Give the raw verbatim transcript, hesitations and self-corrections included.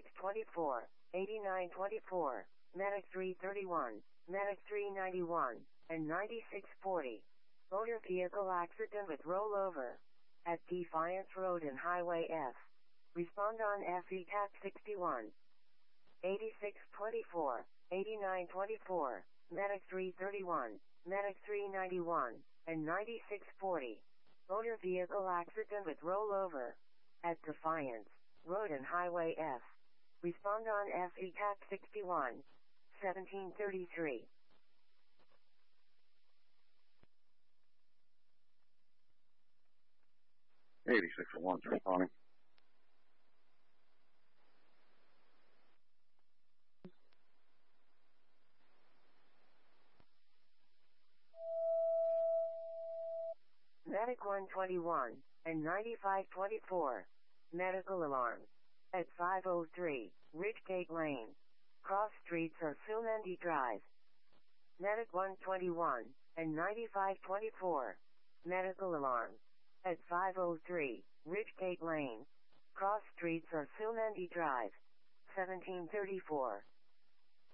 twenty-four, eighty-nine twenty-four, Medic three thirty-one, Medic three ninety-one, and ninety-six forty. Motor vehicle accident with rollover at Defiance Road and Highway F. Respond on F E C A T sixty-one. eighty-six twenty-four, eighty-nine twenty-four, Medic three thirty-one, Medic three ninety-one, and ninety-six forty. Motor vehicle accident with rollover at Defiance Road and Highway F. Respond on F E C A T sixty-one, seventeen thirty-three. eighty-six oh one, responding. Medic one twenty-one and ninety-five twenty-four. Medical alarm at five oh three, Ridgegate Lane. Cross streets or Silmendi Drive. Medic one twenty-one and ninety-five twenty-four. Medical alarm at five oh three, Ridgegate Lane. Cross streets or Silmendi Drive. seventeen thirty-four.